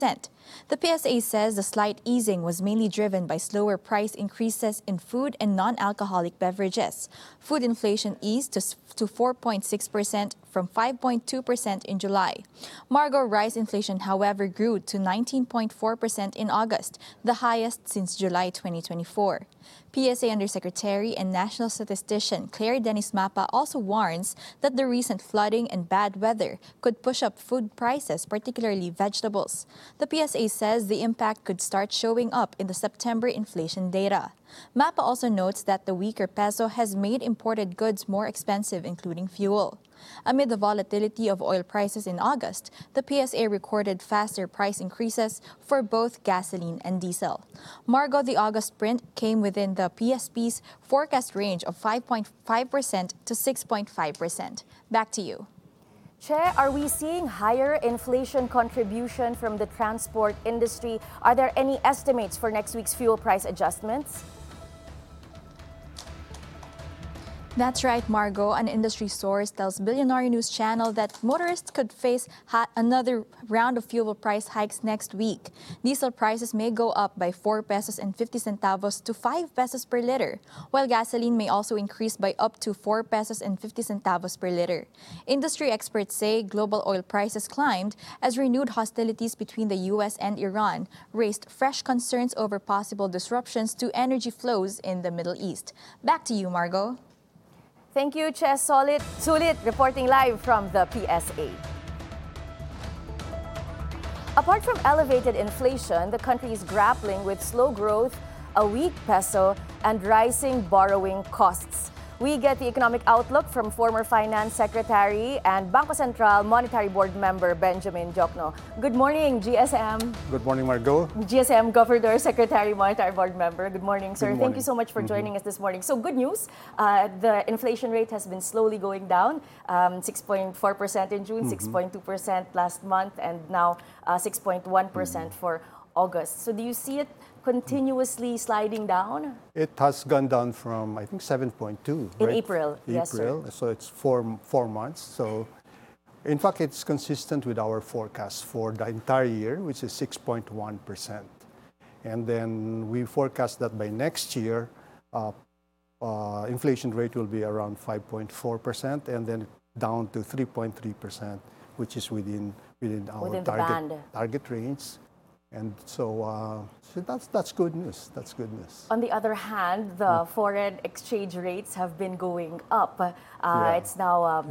The PSA says the slight easing was mainly driven by slower price increases in food and non-alcoholic beverages. Food inflation eased to 4.6% from 5.2% in July. Margo rice inflation, however, grew to 19.4% in August, the highest since July 2024. PSA Undersecretary and National Statistician Claire Dennis Mapa also warns that the recent flooding and bad weather could push up food prices, particularly vegetables. The PSA says the impact could start showing up in the September inflation data. Mapa also notes that the weaker peso has made imported goods more expensive, including fuel. Amid the volatility of oil prices in August, the PSA recorded faster price increases for both gasoline and diesel. Margo, the August print came within the PSP's forecast range of 5.5% to 6.5%. Back to you. Che, are we seeing higher inflation contribution from the transport industry? Are there any estimates for next week's fuel price adjustments? That's right, Margo. An industry source tells Billionaire News Channel that motorists could face another round of fuel price hikes next week. Diesel prices may go up by 4 pesos and 50 centavos to 5 pesos per liter, while gasoline may also increase by up to 4 pesos and 50 centavos per liter. Industry experts say global oil prices climbed as renewed hostilities between the U.S. and Iran raised fresh concerns over possible disruptions to energy flows in the Middle East. Back to you, Margo. Thank you, Che Sulit, reporting live from the PSA. Apart from elevated inflation, the country is grappling with slow growth, a weak peso, and rising borrowing costs. We get the economic outlook from former Finance Secretary and Bangko Sentral Monetary Board member Benjamin Diokno. Good morning, GSM. Good morning, Margo. GSM Governor Secretary Monetary Board member. Good morning, sir. Good morning. Thank you so much for joining us this morning. So good news, the inflation rate has been slowly going down, 6.4% in June, 6.2% last month, and now 6.1% for August. So do you see it continuously sliding down? It has gone down from, I think, 7.2. In right? April, yes, sir. So it's four months. So in fact, it's consistent with our forecast for the entire year, which is 6.1%. And then we forecast that by next year, inflation rate will be around 5.4%, and then down to 3.3%, which is within our target range. And so that's good news. That's good news. On the other hand, the foreign exchange rates have been going up. It's now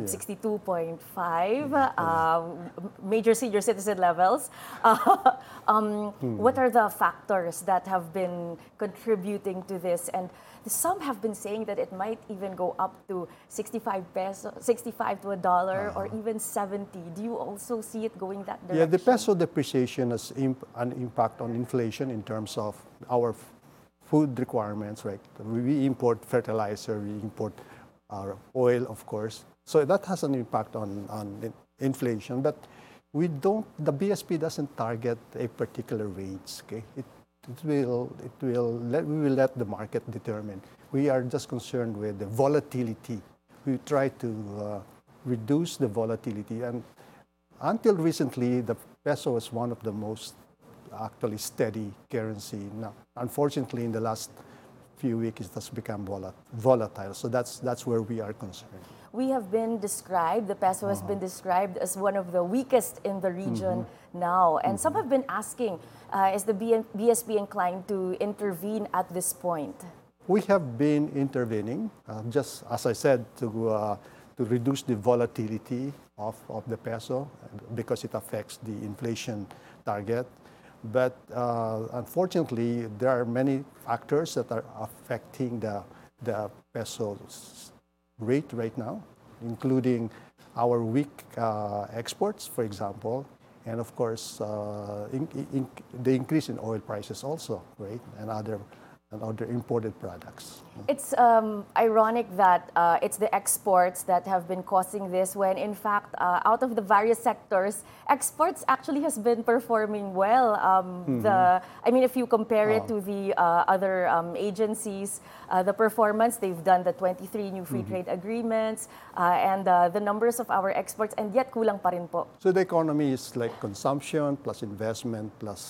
62.5, major senior citizen levels. What are the factors that have been contributing to this? And some have been saying that it might even go up to 65 pesos, 65 to a dollar, or even 70. Do you also see it going that direction? Yeah, the peso depreciation has an impact on inflation in terms of our food requirements, right? We import fertilizer, we import oil, of course. So that has an impact on inflation. But we the BSP doesn't target a particular rate, okay? We will let the market determine. We are just concerned with the volatility. We try to reduce the volatility, and until recently, the peso was one of the most actually steady currency. Now, unfortunately, in the last few weeks, it has become volatile. So that's where we are concerned. We have been described, the peso has been described as one of the weakest in the region now. And some have been asking, is the BSP inclined to intervene at this point? We have been intervening, just as I said, to reduce the volatility of the peso because it affects the inflation target. But unfortunately, there are many factors that are affecting the peso's rate right now, including our weak exports, for example, and of course the increase in oil prices also, right, and other and other imported products. It's ironic that it's the exports that have been causing this when, in fact, out of the various sectors, exports actually has been performing well. I mean, if you compare it to the other agencies, the performance, they've done the 23 new free trade agreements and the numbers of our exports, and yet kulang pa rin po. So the economy is like consumption plus investment plus